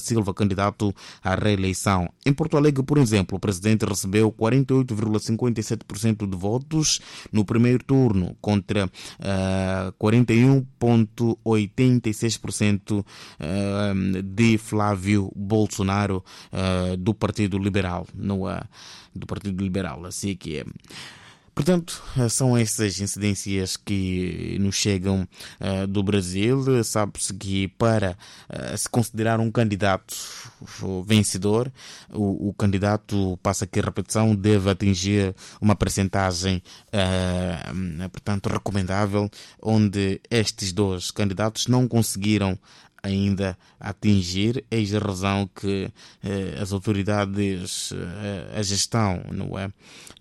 Silva, candidato à reeleição. Em Porto Alegre, por exemplo, o presidente recebeu 48,57% de votos no primeiro turno, contra 41,86% de Flávio Bolsonaro, do Partido Liberal. Do Partido Liberal, assim que é. Portanto, são essas incidências que nos chegam do Brasil. Sabe-se que para se considerar um candidato vencedor, o candidato, passa aqui a repetição, deve atingir uma percentagem, portanto, recomendável, onde estes dois candidatos não conseguiram ainda atingir. Eis a razão que as autoridades, a gestão, não é,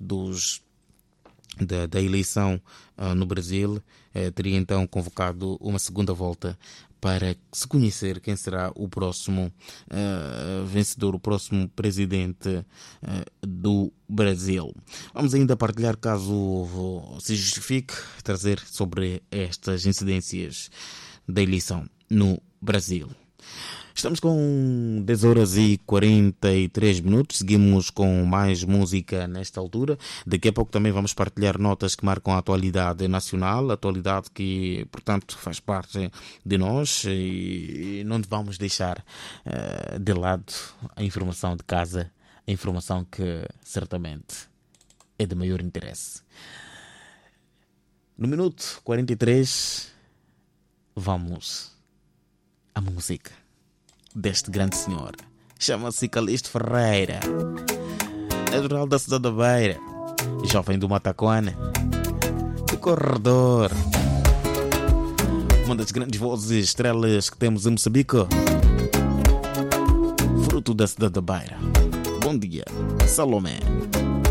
da eleição no Brasil, teria então convocado uma segunda volta para se conhecer quem será o próximo vencedor, o próximo presidente do Brasil. Vamos ainda partilhar, caso se justifique, trazer sobre estas incidências da eleição no Brasil. Estamos com 10 horas e 43 minutos. Seguimos com mais música nesta altura. Daqui a pouco também vamos partilhar notas que marcam a atualidade nacional, atualidade que, portanto, faz parte de nós, e não vamos deixar de lado a informação de casa, a informação que certamente é de maior interesse. No minuto 43, vamos à música deste grande senhor. Chama-se Calixto Ferreira, natural da cidade da Beira, jovem do Matacoana, do corredor, uma das grandes vozes estrelas que temos em Moçambique, fruto da cidade da Beira. Bom dia, Salomé.